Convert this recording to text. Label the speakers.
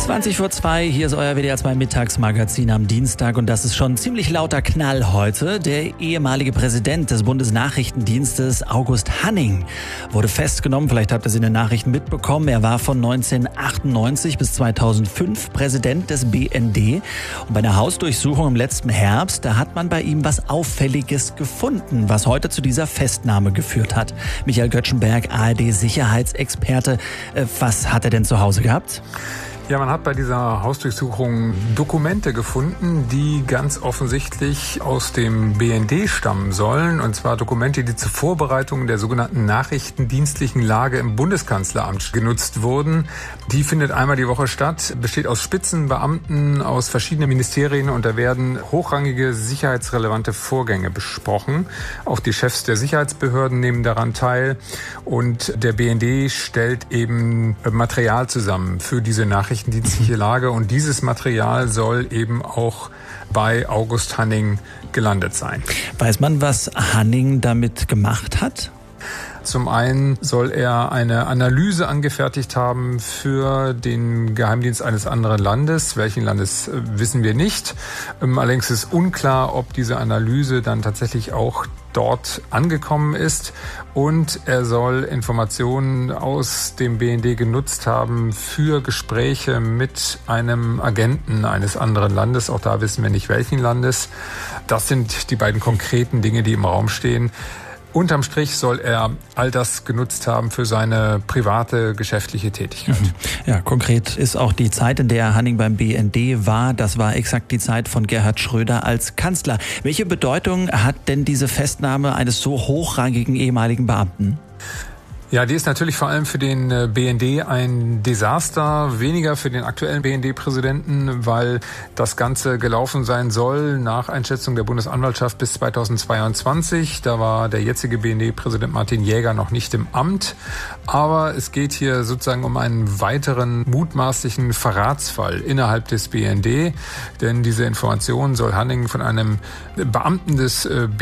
Speaker 1: 20:02, hier ist euer WDR 2 Mittagsmagazin am Dienstag und das ist schon ziemlich lauter Knall heute. Der ehemalige Präsident des Bundesnachrichtendienstes, August Hanning, wurde festgenommen. Vielleicht habt ihr es in den Nachrichten mitbekommen. Er war von 1998 bis 2005 Präsident des BND. Und bei einer Hausdurchsuchung im letzten Herbst, da hat man bei ihm was Auffälliges gefunden, was heute zu dieser Festnahme geführt hat. Michael Göttschenberg, ARD-Sicherheitsexperte. Was hat er denn zu Hause gehabt?
Speaker 2: Ja, man hat bei dieser Hausdurchsuchung Dokumente gefunden, die ganz offensichtlich aus dem BND stammen sollen. Und zwar Dokumente, die zur Vorbereitung der sogenannten nachrichtendienstlichen Lage im Bundeskanzleramt genutzt wurden. Die findet einmal die Woche statt, besteht aus Spitzenbeamten aus verschiedenen Ministerien und da werden hochrangige sicherheitsrelevante Vorgänge besprochen. Auch die Chefs der Sicherheitsbehörden nehmen daran teil und der BND stellt eben Material zusammen für diese nachrichtendienstliche Lage und dieses Material soll eben auch bei August Hanning gelandet sein.
Speaker 1: Weiß man, was Hanning damit gemacht hat?
Speaker 2: Zum einen soll er eine Analyse angefertigt haben für den Geheimdienst eines anderen Landes. Welchen Landes wissen wir nicht. Allerdings ist unklar, ob diese Analyse dann tatsächlich auch dort angekommen ist. Und er soll Informationen aus dem BND genutzt haben für Gespräche mit einem Agenten eines anderen Landes. Auch da wissen wir nicht, welchen Landes. Das sind die beiden konkreten Dinge, die im Raum stehen. Unterm Strich soll er all das genutzt haben für seine private, geschäftliche Tätigkeit.
Speaker 1: Ja, konkret ist auch die Zeit, in der Hanning beim BND war. Das war exakt die Zeit von Gerhard Schröder als Kanzler. Welche Bedeutung hat denn diese Festnahme eines so hochrangigen ehemaligen Beamten?
Speaker 2: Ja, die ist natürlich vor allem für den BND ein Desaster, weniger für den aktuellen BND-Präsidenten, weil das Ganze gelaufen sein soll nach Einschätzung der Bundesanwaltschaft bis 2022. Da war der jetzige BND-Präsident Martin Jäger noch nicht im Amt. Aber es geht hier sozusagen um einen weiteren mutmaßlichen Verratsfall innerhalb des BND. Denn diese Information soll Hanning von einem Beamten des BND